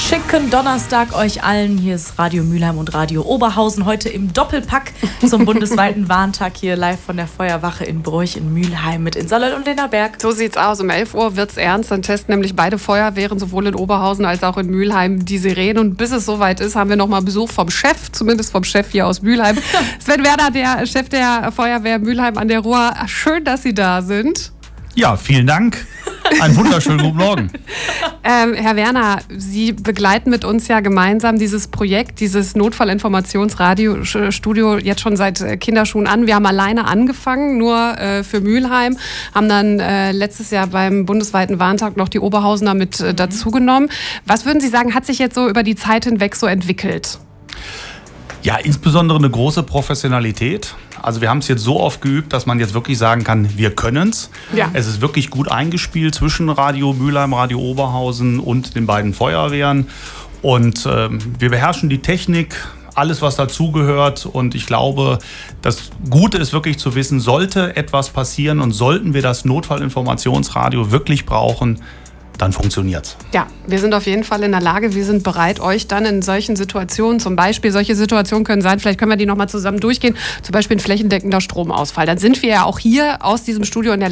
Schicken Donnerstag euch allen. Hier ist Radio Mülheim und Radio Oberhausen. Heute im Doppelpack zum bundesweiten Warntag hier live von der Feuerwache in Broich in Mülheim mit Insalöll und Lennerberg. So sieht's aus. Um 11 Uhr wird's ernst. Dann testen nämlich beide Feuerwehren, sowohl in Oberhausen als auch in Mülheim, die Sirenen. Und bis es soweit ist, haben wir nochmal Besuch vom Chef, zumindest vom Chef hier aus Mülheim. Sven Werner, der Chef der Feuerwehr Mülheim an der Ruhr. Schön, dass Sie da sind. Ja, vielen Dank. Einen wunderschönen guten Morgen. Herr Werner, Sie begleiten mit uns ja gemeinsam dieses Projekt, dieses Notfallinformationsradiostudio jetzt schon seit Kinderschuhen an. Wir haben alleine angefangen, nur für Mülheim, haben dann letztes Jahr beim bundesweiten Warntag noch die Oberhausener mit dazugenommen. Was würden Sie sagen, hat sich jetzt so über die Zeit hinweg so entwickelt? Ja, insbesondere eine große Professionalität. Also wir haben es jetzt so oft geübt, dass man jetzt wirklich sagen kann, wir können's. Ja. Es ist wirklich gut eingespielt zwischen Radio Mülheim, Radio Oberhausen und den beiden Feuerwehren. Und wir beherrschen die Technik, alles was dazugehört. Und ich glaube, das Gute ist wirklich zu wissen, sollte etwas passieren und sollten wir das Notfallinformationsradio wirklich brauchen, dann funktioniert's. Ja, wir sind auf jeden Fall in der Lage, wir sind bereit, euch dann in solchen Situationen, zum Beispiel, solche Situationen können sein, vielleicht können wir die nochmal zusammen durchgehen, zum Beispiel ein flächendeckender Stromausfall. Dann sind wir ja auch hier aus diesem Studio in der